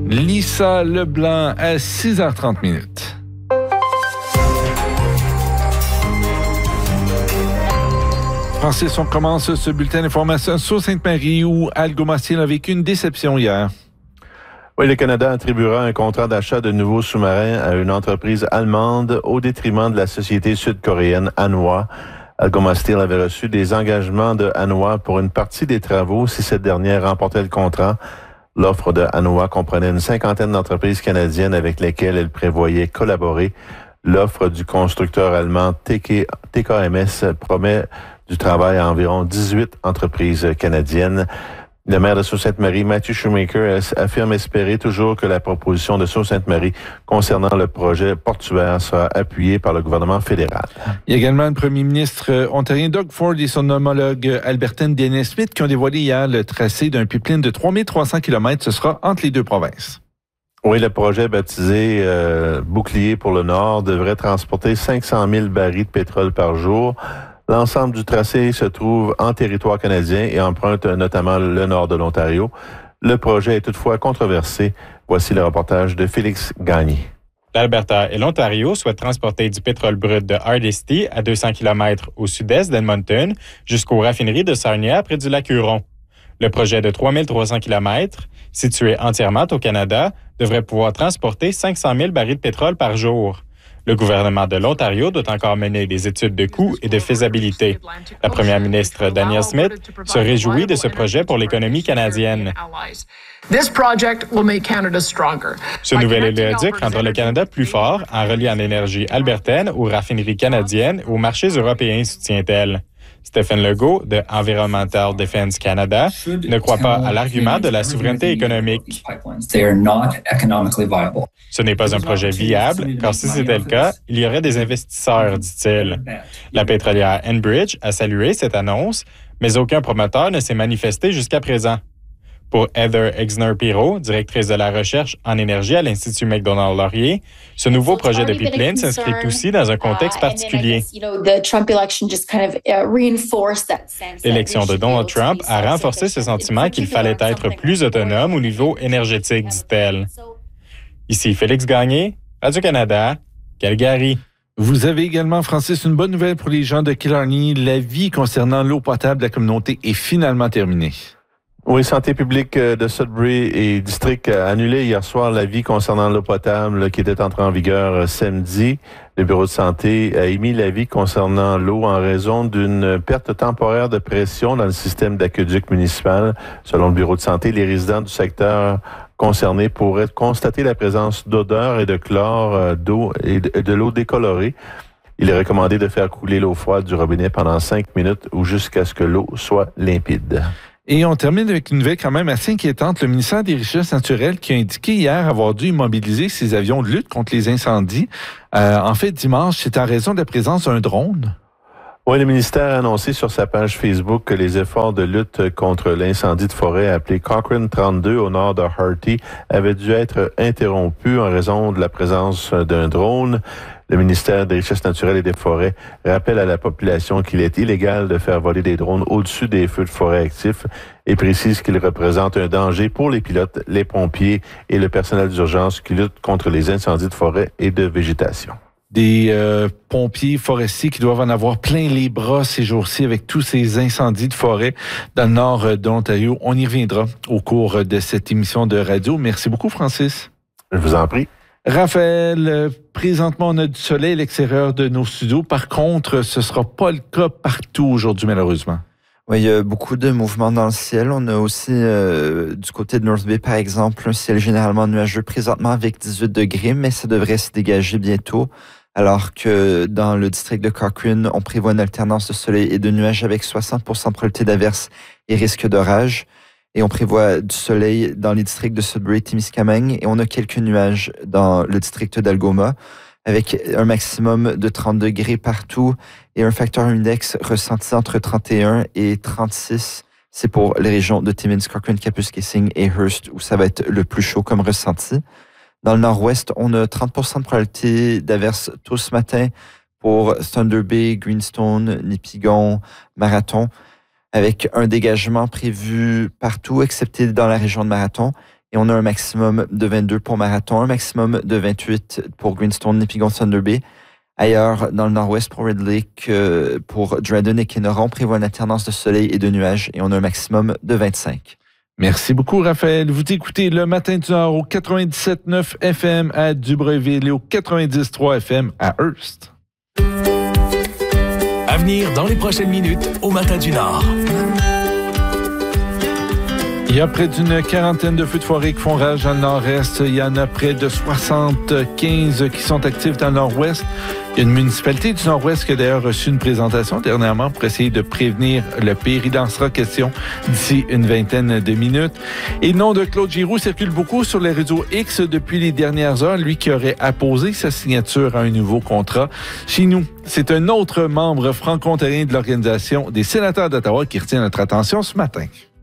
Lisa Leblanc à 6h30 minutes. Francis, on commence ce bulletin d'information sur Sainte-Marie où Algoma Steel a vécu une déception hier. Oui, le Canada attribuera un contrat d'achat de nouveaux sous-marins à une entreprise allemande au détriment de la société sud-coréenne Hanwha. Algoma Steel avait reçu des engagements de Hanwha pour une partie des travaux si cette dernière remportait le contrat. L'offre de Hanwha comprenait une cinquantaine d'entreprises canadiennes avec lesquelles elle prévoyait collaborer. L'offre du constructeur allemand TKMS promet du travail à environ 18 entreprises canadiennes. Le maire de Sault-Sainte-Marie, Matthew Shoemaker, affirme espérer toujours que la proposition de Sault-Sainte-Marie concernant le projet portuaire sera appuyée par le gouvernement fédéral. Il y a également le premier ministre ontarien Doug Ford et son homologue albertaine Dennis Smith qui ont dévoilé hier le tracé d'un pipeline de 3300 km. Ce sera entre les deux provinces. Oui, le projet baptisé Bouclier pour le Nord devrait transporter 500 000 barils de pétrole par jour. L'ensemble du tracé se trouve en territoire canadien et emprunte notamment le nord de l'Ontario. Le projet est toutefois controversé. Voici le reportage de Félix Gagné. L'Alberta et l'Ontario souhaitent transporter du pétrole brut de Hardisty à 200 km au sud-est d'Edmonton jusqu'aux raffineries de Sarnia près du lac Huron. Le projet de 3300 km, situé entièrement au Canada, devrait pouvoir transporter 500 000 barils de pétrole par jour. Le gouvernement de l'Ontario doit encore mener des études de coûts et de faisabilité. La première ministre Danielle Smith se réjouit de ce projet pour l'économie canadienne. Ce nouvel oléoduc rendra le Canada plus fort en reliant l'énergie albertaine aux raffineries canadiennes et aux marchés européens, soutient-elle. Stephen Legault, de Environmental Defense Canada, ne croit pas à l'argument de la souveraineté économique. Ce n'est pas un projet viable, car si c'était le cas, il y aurait des investisseurs, dit-il. La pétrolière Enbridge a salué cette annonce, mais aucun promoteur ne s'est manifesté jusqu'à présent. Pour Heather Exner-Pirot, directrice de la recherche en énergie à l'Institut Macdonald-Laurier, ce nouveau projet de pipeline s'inscrit aussi dans un contexte particulier. L'élection de Donald Trump a renforcé ce sentiment qu'il fallait être plus autonome au niveau énergétique, dit-elle. Ici Félix Gagné, Radio-Canada, Calgary. Vous avez également, Francis, une bonne nouvelle pour les gens de Killarney. L'avis concernant l'eau potable de la communauté est finalement terminé. Oui, Santé publique de Sudbury et district a annulé hier soir l'avis concernant l'eau potable qui était entré en vigueur samedi. Le bureau de santé a émis l'avis concernant l'eau en raison d'une perte temporaire de pression dans le système d'aqueduc municipal. Selon le bureau de santé, les résidents du secteur concernés pourraient constater la présence d'odeurs et de chlore d'eau et de l'eau décolorée. Il est recommandé de faire couler l'eau froide du robinet pendant 5 minutes ou jusqu'à ce que l'eau soit limpide. Et on termine avec une nouvelle quand même assez inquiétante. Le ministère des Richesses naturelles qui a indiqué hier avoir dû immobiliser ses avions de lutte contre les incendies. En fait, dimanche, c'est en raison de la présence d'un drone. Oui, le ministère a annoncé sur sa page Facebook que les efforts de lutte contre l'incendie de forêt appelé Cochrane 32 au nord de Harty avaient dû être interrompus en raison de la présence d'un drone. Le ministère des Richesses naturelles et des Forêts rappelle à la population qu'il est illégal de faire voler des drones au-dessus des feux de forêt actifs et précise qu'ils représentent un danger pour les pilotes, les pompiers et le personnel d'urgence qui luttent contre les incendies de forêt et de végétation. Des pompiers forestiers qui doivent en avoir plein les bras ces jours-ci avec tous ces incendies de forêt dans le nord de l'Ontario. On y reviendra au cours de cette émission de radio. Merci beaucoup, Francis. Je vous en prie. Raphaël, présentement, on a du soleil à l'extérieur de nos studios. Par contre, ce ne sera pas le cas partout aujourd'hui, malheureusement. Oui, il y a beaucoup de mouvements dans le ciel. On a aussi, du côté de North Bay, par exemple, un ciel généralement nuageux présentement avec 18 degrés, mais ça devrait se dégager bientôt. Alors que dans le district de Cochrane, on prévoit une alternance de soleil et de nuages avec 60% de probabilité d'averse et risque d'orage. Et on prévoit du soleil dans les districts de Sudbury, Témiscamingue, et on a quelques nuages dans le district d'Algoma, avec un maximum de 30 degrés partout et un facteur index ressenti entre 31 et 36. C'est pour les régions de Timmins, Cochrane, Kapuskasing et Hearst, où ça va être le plus chaud comme ressenti. Dans le nord-ouest, on a 30% de probabilité d'averse tôt ce matin pour Thunder Bay, Greenstone, Nipigon, Marathon, avec un dégagement prévu partout, excepté dans la région de Marathon. Et Et on a un maximum de 22 pour Marathon, un maximum de 28 pour Greenstone et Pigon Thunder Bay. Ailleurs, dans le nord-ouest, pour Red Lake, pour Dryden et Kenora, on prévoit une alternance de soleil et de nuages et on a un maximum de 25. Merci beaucoup, Raphaël. Vous écoutez Le Matin du Nord au 97.9 FM à Dubreuilville et au 90.3 FM à Hearst. À venir dans les prochaines minutes au Matin du Nord. Il y a près d'une quarantaine de feux de forêt qui font rage dans le nord-est. Il y en a près de 75 qui sont actifs dans le nord-ouest. Il y a une municipalité du nord-ouest qui a d'ailleurs reçu une présentation dernièrement pour essayer de prévenir le pire. Il en sera question d'ici une vingtaine de minutes. Et le nom de Claude Giroux circule beaucoup sur les réseaux X depuis les dernières heures. Lui qui aurait apposé sa signature à un nouveau contrat. Chez nous, c'est un autre membre franco-ontarien de l'Organisation des sénateurs d'Ottawa qui retient notre attention ce matin.